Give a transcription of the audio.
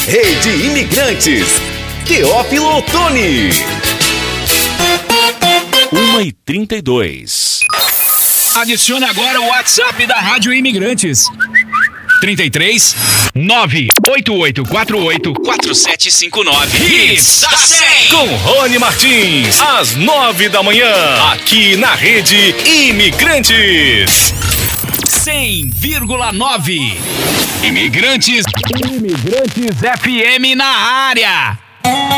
Rede Imigrantes. Teófilo Otoni. 1h32. Adicione agora o WhatsApp da Rádio Imigrantes. 33 98848 4759. Hits da 100 com Rony Martins, às 9 da manhã, aqui na Rede Imigrantes. 100,9. Imigrantes FM na área.